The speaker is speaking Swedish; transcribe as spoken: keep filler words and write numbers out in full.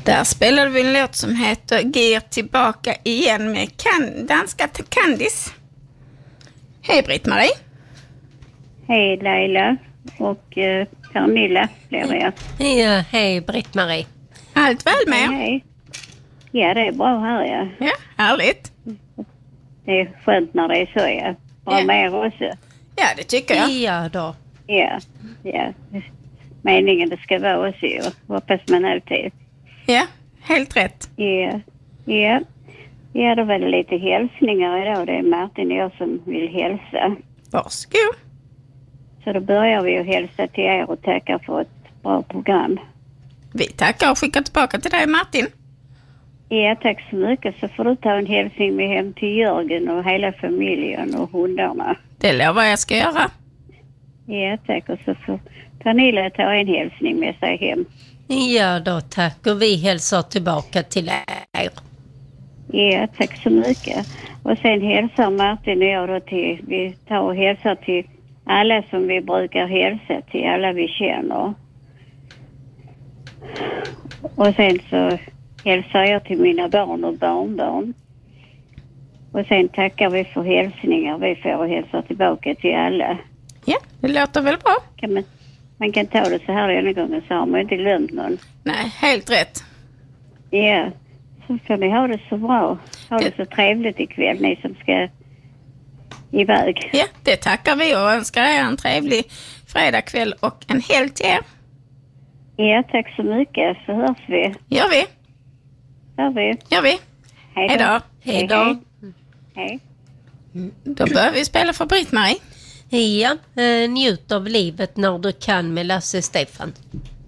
Där spelade vi en låt som heter Ge tillbaka igen med kan- danska Candice. Hej Britt-Marie. Hej Laila och eh, Pernilla blir det. Ja, hej Britt-Marie. Allt väl med? Hej, hej. Ja, det är bra här, ja. Ja, härligt. Det är skönt när det är så, ja. Bra Ja. med er också. Ja, det tycker jag. Ja då. Ja, ja. Meningen det ska vara också, ju. Hoppas man alltid. Ja, helt rätt. Ja, ja. Ja, då var det lite hälsningar idag. Det är Martin och jag som vill hälsa. Varsågod. Så då börjar vi att hälsa till er och tacka för ett bra program. Vi tackar och skickar tillbaka till dig Martin. Ja, tack så mycket. Så får du ta en hälsning med hem till Jörgen och hela familjen och hundarna. Det lovar jag ska göra. Ja, tack. Och så får Pernilla ta en hälsning med sig hem. Ja då, tack. Och vi hälsar tillbaka till er. Ja, tack så mycket. Och sen hälsar Martin och jag då till, vi tar och hälsar till alla som vi brukar hälsa till, alla vi känner. Och sen så hälsar jag till mina barn och barnbarn. Och sen tackar vi för hälsningar vi får och hälsar tillbaka till alla. Ja, det låter väl bra. Kan man, man kan ta det så här denna gången så har man inte glömt någon. Nej, helt rätt. Ja, så får ni ha det så bra. Ha det så trevligt ikväll, ni som ska iväg. Ja, det tackar vi och önskar er en trevlig fredagkväll och en helg till er. Ja, tack så mycket. Så hörs vi. Gör vi. Gör vi. Gör vi. Hej Hej då. då. Hej då. Hej. Då börjar vi spela för Britt-Marie. Ja, eh, njut av livet när du kan med Lasse Stefan.